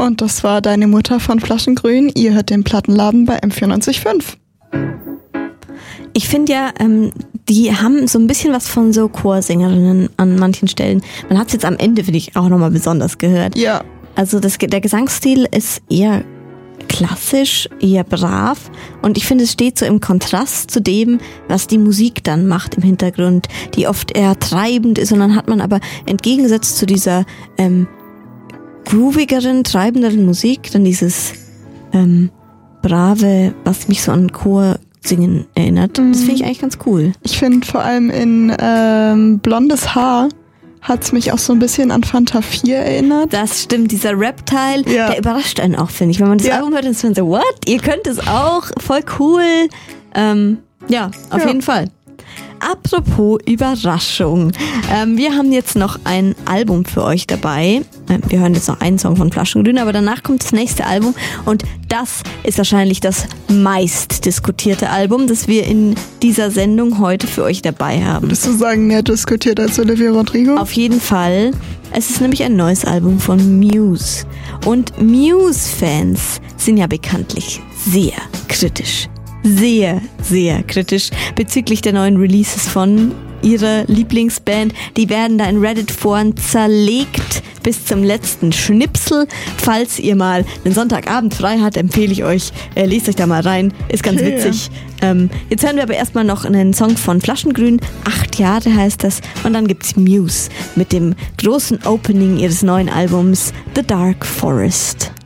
Und das war Deine Mutter von Flaschengrün. Ihr hört den Plattenladen bei M94.5. Ich finde ja, die haben so ein bisschen was von so Chorsängerinnen an manchen Stellen. Man hat es jetzt am Ende, finde ich, auch nochmal besonders gehört. Ja. Also der Gesangsstil ist eher klassisch, eher brav. Und ich finde, es steht so im Kontrast zu dem, was die Musik dann macht im Hintergrund, die oft eher treibend ist. Und dann hat man aber entgegengesetzt zu dieser groovigeren, treibenderen Musik dann dieses brave, was mich so an Chorsingen erinnert. Das finde ich eigentlich ganz cool. Ich finde vor allem in Blondes Haar hat's mich auch so ein bisschen an Fanta 4 erinnert. Das stimmt, dieser Rap-Teil, der überrascht einen auch, finde ich. Wenn man das Album hört, dann ist man so, what? Ihr könnt es auch? Voll cool. Auf jeden Fall. Apropos Überraschung. Wir haben jetzt noch ein Album für euch dabei. Wir hören jetzt noch einen Song von Flaschengrün, aber danach kommt das nächste Album und das ist wahrscheinlich das meist diskutierte Album, das wir in dieser Sendung heute für euch dabei haben. Würdest du sagen, mehr diskutiert als Olivia Rodrigo? Auf jeden Fall. Es ist nämlich ein neues Album von Muse. Und Muse-Fans sind ja bekanntlich sehr kritisch. Sehr, sehr kritisch bezüglich der neuen Releases von ihrer Lieblingsband. Die werden da in Reddit-Foren zerlegt bis zum letzten Schnipsel. Falls ihr mal einen Sonntagabend frei habt, empfehle ich euch, lest euch da mal rein. Ist ganz witzig. Jetzt hören wir aber erstmal noch einen Song von Flaschengrün. 8 Jahre heißt das. Und dann gibt's Muse mit dem großen Opening ihres neuen Albums The Dark Forest.